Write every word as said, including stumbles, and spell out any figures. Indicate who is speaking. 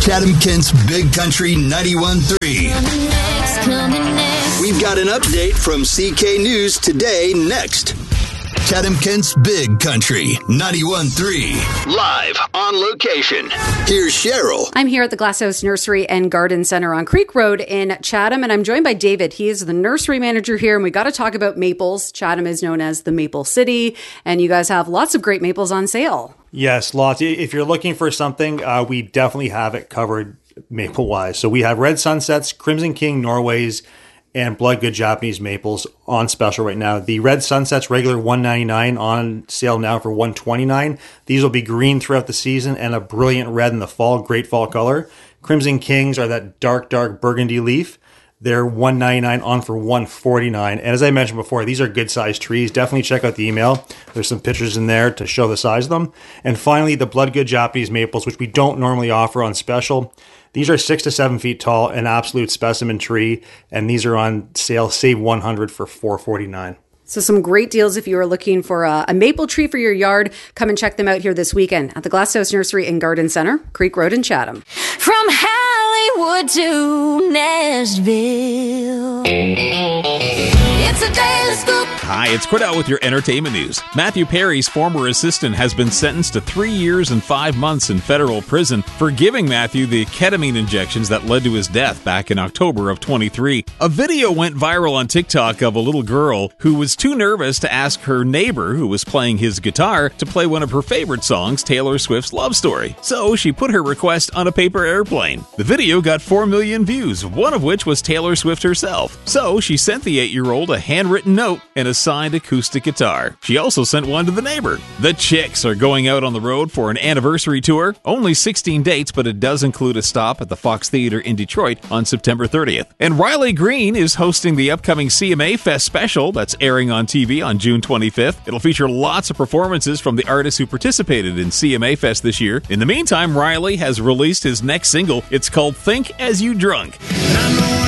Speaker 1: Chatham-Kent's Big Country ninety-one point three. We've got an update from C K News today next. Chatham-Kent's Big Country ninety-one point three. Live on location. Here's Cheryl.
Speaker 2: I'm here at the Glasshouse Nursery and Garden Center on Creek Road in Chatham, and I'm joined by David. He is the nursery manager here, and we got to talk about maples. Chatham is known as the Maple City, and you guys have lots of great maples on sale.
Speaker 3: Yes, lots. If you're looking for something, uh, we definitely have it covered maple-wise. So we have Red Sunsets, Crimson King Norways, and Bloodgood Japanese maples on special right now. The Red Sunsets regular one ninety-nine on sale now for one twenty-nine. These will be green throughout the season and a brilliant red in the fall, great fall color. Crimson Kings are that dark, dark burgundy leaf. They're one ninety-nine on for one forty-nine. And as I mentioned before, these are good sized trees. Definitely check out the email. There's some pictures in there to show the size of them. And finally, the Bloodgood Japanese maples, which we don't normally offer on special. These are six to seven feet tall, an absolute specimen tree, and these are on sale. Save one hundred for four forty-nine.
Speaker 2: So some great deals if you are looking for a, a maple tree for your yard. Come and check them out here this weekend at the Glasshouse Nursery and Garden Center, Creek Road in Chatham.
Speaker 4: From Hollywood to Nashville, it's a daily scoop.
Speaker 5: Hi, it's Cordell with your entertainment news. Matthew Perry's former assistant has been sentenced to three years and five months in federal prison for giving Matthew the ketamine injections that led to his death back in October of twenty-three. A video went viral on TikTok of a little girl who was too nervous to ask her neighbor, who was playing his guitar, to play one of her favorite songs, Taylor Swift's Love Story. So she put her request on a paper airplane. The video got four million views, one of which was Taylor Swift herself. So she sent the eight-year-old a handwritten note and a signed acoustic guitar. She also sent one to the neighbor. The Chicks are going out on the road for an anniversary tour. Only sixteen dates, but it does include a stop at the Fox Theater in Detroit on September thirtieth. And Riley Green is hosting the upcoming C M A Fest special that's airing on T V on June twenty-fifth. It'll feature lots of performances from the artists who participated in C M A Fest this year. In the meantime, Riley has released his next single. It's called Think As You Drunk.